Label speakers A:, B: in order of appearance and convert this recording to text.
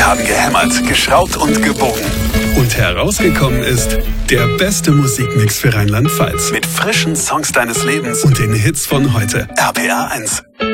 A: haben gehämmert, geschraubt und gebogen.
B: Und herausgekommen ist der beste Musikmix für Rheinland-Pfalz.
A: Mit frischen Songs deines Lebens
B: Und den Hits von heute.
A: RPR 1.